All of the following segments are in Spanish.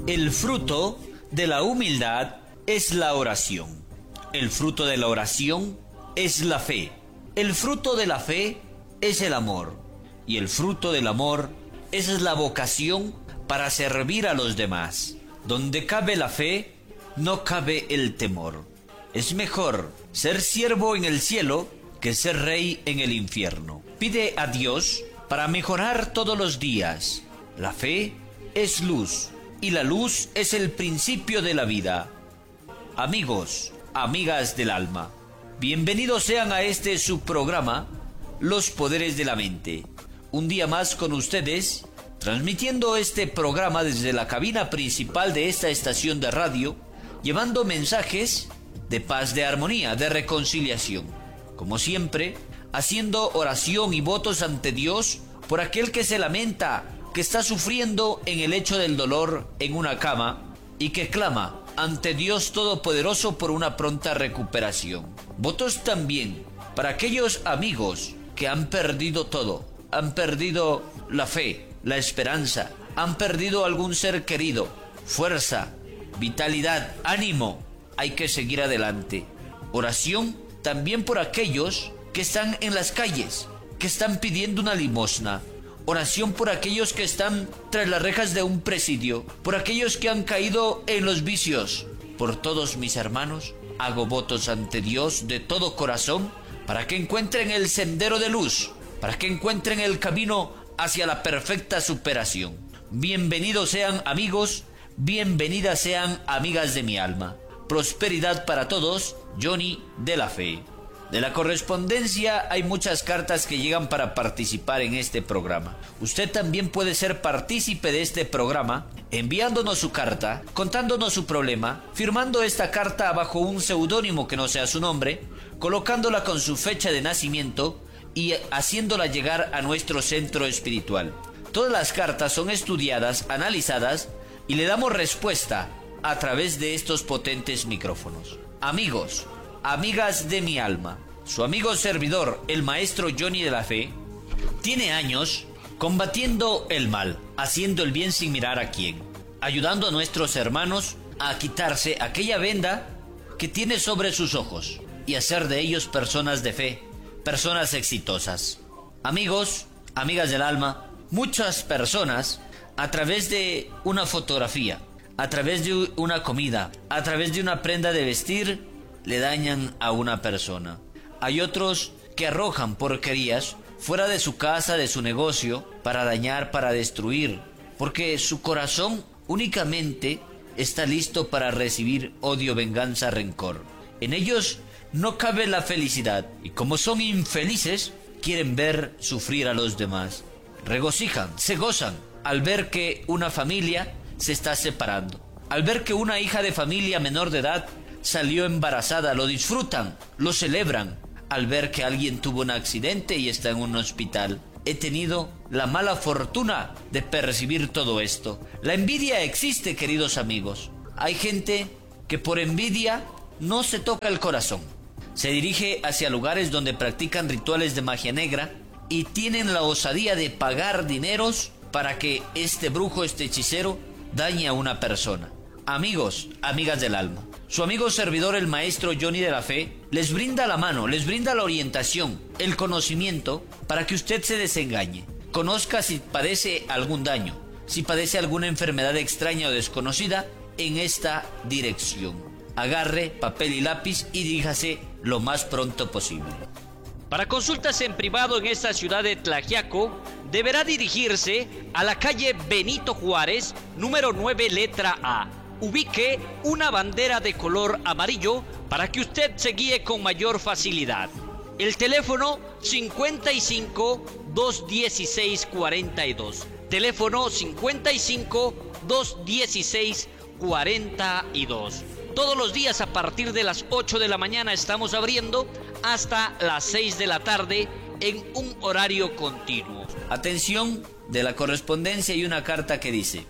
El fruto de la humildad es la oración. El fruto de la oración es la fe. El fruto de la fe es el amor. Y el fruto del amor es la vocación para servir a los demás. Donde cabe la fe, no cabe el temor. Es mejor ser siervo en el cielo que ser rey en el infierno. Pide a Dios para mejorar todos los días. La fe es luz y la luz es el principio de la vida. Amigos, amigas del alma, bienvenidos sean a este subprograma, Los Poderes de la Mente. Un día más con ustedes, transmitiendo este programa desde la cabina principal de esta estación de radio, llevando mensajes de paz, de armonía, de reconciliación. Como siempre, haciendo oración y votos ante Dios por aquel que se lamenta, que está sufriendo en el lecho del dolor en una cama y que clama ante Dios Todopoderoso por una pronta recuperación. Votos también para aquellos amigos que han perdido todo, han perdido la fe, la esperanza, han perdido algún ser querido, fuerza, vitalidad, ánimo, hay que seguir adelante. Oración también por aquellos que están en las calles, que están pidiendo una limosna. Oración por aquellos que están tras las rejas de un presidio, por aquellos que han caído en los vicios. Por todos mis hermanos, hago votos ante Dios de todo corazón para que encuentren el sendero de luz, para que encuentren el camino hacia la perfecta superación. Bienvenidos sean amigos, bienvenidas sean amigas de mi alma. Prosperidad para todos, Johnny de la Fe. De la correspondencia hay muchas cartas que llegan para participar en este programa. Usted también puede ser partícipe de este programa enviándonos su carta, contándonos su problema, firmando esta carta bajo un seudónimo que no sea su nombre, colocándola con su fecha de nacimiento y haciéndola llegar a nuestro centro espiritual. Todas las cartas son estudiadas, analizadas y le damos respuesta a través de estos potentes micrófonos. Amigos, amigas de mi alma, su amigo servidor, el maestro Johnny de la Fe, tiene años combatiendo el mal, haciendo el bien sin mirar a quién, ayudando a nuestros hermanos a quitarse aquella venda que tiene sobre sus ojos y hacer de ellos personas de fe, personas exitosas. Amigos, amigas del alma, muchas personas a través de una fotografía, a través de una comida, a través de una prenda de vestir, le dañan a una persona. Hay otros que arrojan porquerías fuera de su casa, de su negocio, para dañar, para destruir, porque su corazón únicamente está listo para recibir odio, venganza, rencor. En ellos no cabe la felicidad, y como son infelices, quieren ver sufrir a los demás. Regocijan, se gozan al ver que una familia se está separando, al ver que una hija de familia menor de edad salió embarazada, lo disfrutan, lo celebran, al ver que alguien tuvo un accidente y está en un hospital. He tenido la mala fortuna de percibir todo esto. La envidia existe, queridos amigos. Hay gente que por envidia no se toca el corazón. Se dirige hacia lugares donde practican rituales de magia negra y tienen la osadía de pagar dineros para que este brujo, este hechicero, dañe a una persona. Amigos, amigas del alma, su amigo servidor, el maestro Johnny de la Fe, les brinda la mano, les brinda la orientación, el conocimiento para que usted se desengañe. Conozca si padece algún daño, si padece alguna enfermedad extraña o desconocida, en esta dirección. Agarre papel y lápiz y diríjase lo más pronto posible. Para consultas en privado en esta ciudad de Tlaxiaco, deberá dirigirse a la calle Benito Juárez, número 9, letra A. Ubique una bandera de color amarillo para que usted se guíe con mayor facilidad. El teléfono 55 216 42. Teléfono 55 216 42. Todos los días a partir de las 8 de la mañana estamos abriendo hasta las 6 de la tarde en un horario continuo. Atención, de la correspondencia hay una carta que dice: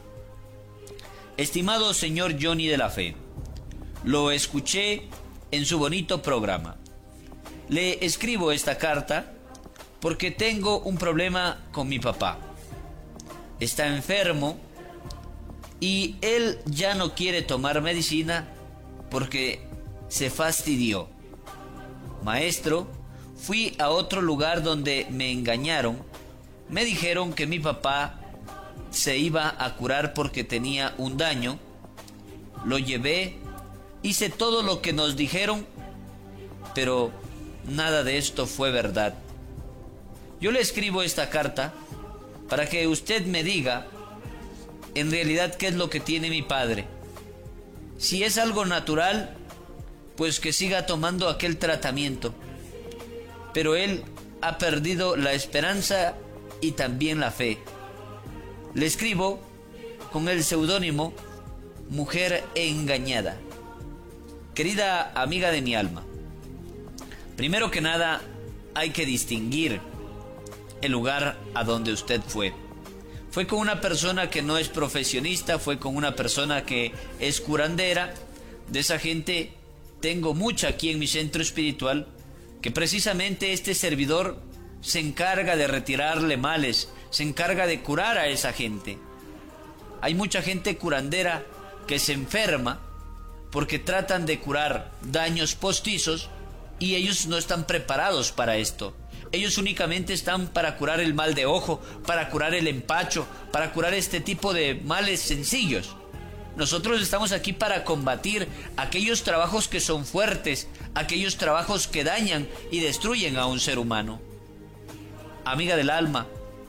estimado señor Johnny de la Fe, lo escuché en su bonito programa. Le escribo esta carta porque tengo un problema con mi papá. Está enfermo y él ya no quiere tomar medicina porque se fastidió. Maestro, fui a otro lugar donde me engañaron. Me dijeron que mi papá se iba a curar porque tenía un daño. Lo llevé, hice todo lo que nos dijeron, pero nada de esto fue verdad. Yo le escribo esta carta para que usted me diga en realidad qué es lo que tiene mi padre. Si es algo natural, pues que siga tomando aquel tratamiento. Pero él ha perdido la esperanza y también la fe. Le escribo con el seudónimo Mujer Engañada. Querida amiga de mi alma, primero que nada hay que distinguir el lugar a donde usted fue. Fue con una persona que no es profesionista, fue con una persona que es curandera. De esa gente tengo mucha aquí en mi centro espiritual, que precisamente este servidor se encarga de retirarle males, se encarga de curar a esa gente. Hay mucha gente curandera que se enferma porque tratan de curar daños postizos y ellos no están preparados para esto. Ellos únicamente están para curar el mal de ojo, para curar el empacho, para curar este tipo de males sencillos. Nosotros estamos aquí para combatir aquellos trabajos que son fuertes, aquellos trabajos que dañan y destruyen a un ser humano. Amiga del alma,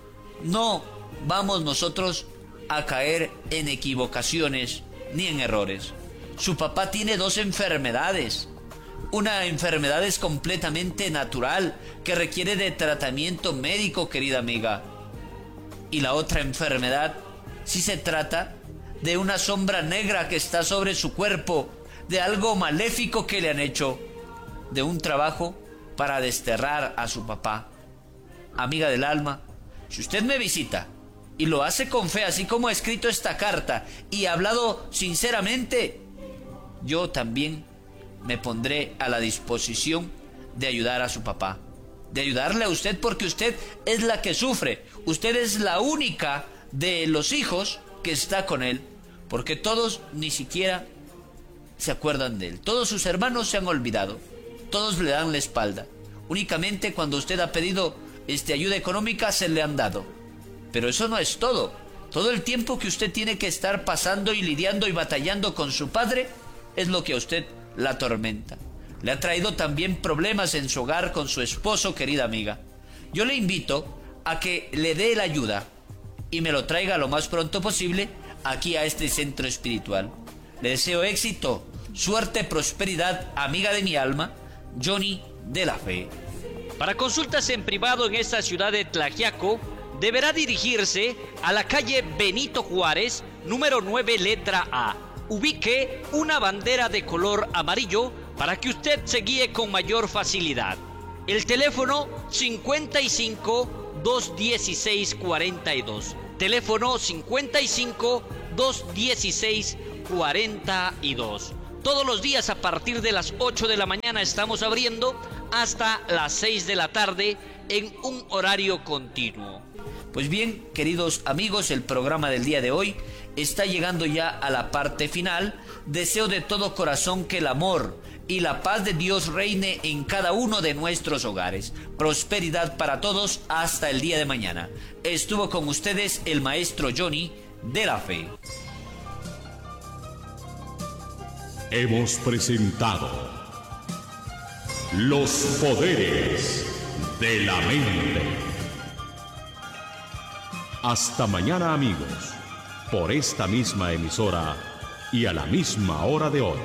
no vamos nosotros a caer en equivocaciones ni en errores. Su papá tiene dos enfermedades. Una enfermedad es completamente natural, que requiere de tratamiento médico, querida amiga. Y la otra enfermedad, sí se trata de una sombra negra que está sobre su cuerpo, de algo maléfico que le han hecho, de un trabajo para desterrar a su papá. Amiga del alma, si usted me visita y lo hace con fe, así como ha escrito esta carta y ha hablado sinceramente, yo también me pondré a la disposición de ayudar a su papá, de ayudarle a usted, porque usted es la que sufre, usted es la única de los hijos que está con él, porque todos ni siquiera se acuerdan de él, todos sus hermanos se han olvidado, todos le dan la espalda, únicamente cuando usted ha pedido ayuda económica se le han dado. Pero eso no es todo. Todo el tiempo que usted tiene que estar pasando y lidiando y batallando con su padre es lo que a usted la atormenta. Le ha traído también problemas en su hogar con su esposo, querida amiga. Yo le invito a que le dé la ayuda y me lo traiga lo más pronto posible aquí a este centro espiritual. Le deseo éxito, suerte, prosperidad, amiga de mi alma, Johnny de la Fe. Para consultas en privado en esta ciudad de Tlaxiaco, deberá dirigirse a la calle Benito Juárez, número 9, letra A. Ubique una bandera de color amarillo para que usted se guíe con mayor facilidad. El teléfono 55 216 42. Teléfono 55 216 42. Todos los días a partir de las 8 de la mañana estamos abriendo hasta las 6 de la tarde en un horario continuo. Pues bien, queridos amigos, el programa del día de hoy está llegando ya a la parte final. Deseo de todo corazón que el amor y la paz de Dios reine en cada uno de nuestros hogares. Prosperidad para todos hasta el día de mañana. Estuvo con ustedes el maestro Johnny de la Fe. Hemos presentado Los Poderes de la Mente. Hasta mañana, amigos, por esta misma emisora y a la misma hora de hoy.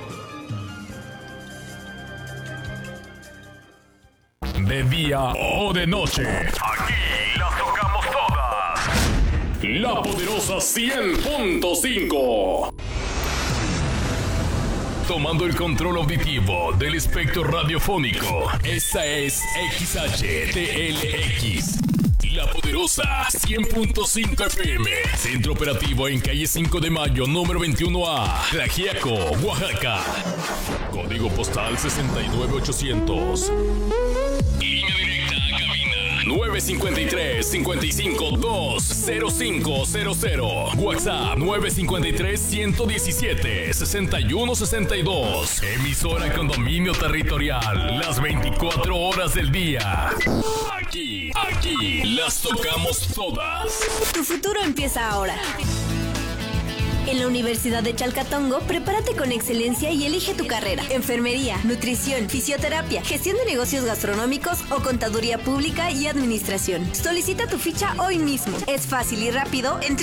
De día o de noche, aquí las tocamos todas. La poderosa 100.5. Tomando el control auditivo del espectro radiofónico. Esta es XHTLX. La poderosa 100.5 FM. Centro operativo en calle 5 de Mayo, número 21A. Tlaxiaco, Oaxaca. Código postal 69800. Línea directa a cabina 953-55-20500. WhatsApp 953-117-6162. Emisora con dominio territorial las 24 horas del día. Aquí las tocamos todas. Tu futuro empieza ahora. En la Universidad de Chalcatongo, prepárate con excelencia y elige tu carrera. Enfermería, nutrición, fisioterapia, gestión de negocios gastronómicos o contaduría pública y administración. Solicita tu ficha hoy mismo. Es fácil y rápido en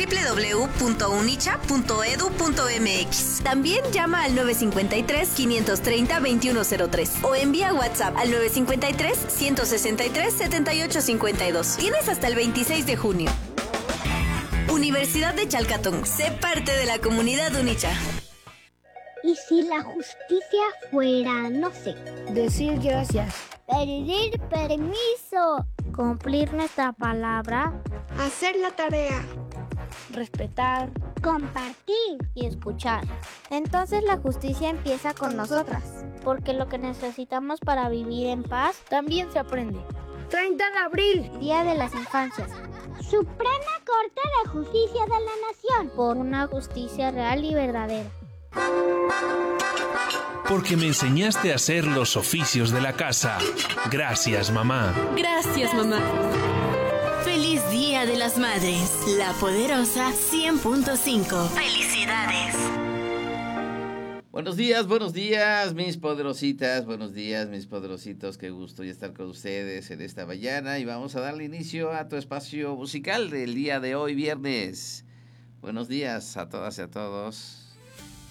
www.unicha.edu.mx. También llama al 953-530-2103 o envía WhatsApp al 953-163-7852. Tienes hasta el 26 de junio. Universidad de Chalcatongo. Sé parte de la comunidad Unicha. ¿Y si la justicia fuera, no sé, decir gracias, pedir permiso, cumplir nuestra palabra, hacer la tarea, respetar, compartir y escuchar? Entonces la justicia empieza con nosotras, porque lo que necesitamos para vivir en paz también se aprende. 30 de abril, Día de las Infancias. Suprema Corte de Justicia de la Nación, por una justicia real y verdadera. Porque me enseñaste a hacer los oficios de la casa. Gracias, mamá. Gracias, mamá. Feliz Día de las Madres. La Poderosa 100.5. ¡Felicidades! Buenos días, mis poderositas, buenos días, mis poderositos, qué gusto ya estar con ustedes en esta mañana y vamos a darle inicio a tu espacio musical del día de hoy, viernes. Buenos días a todas y a todos.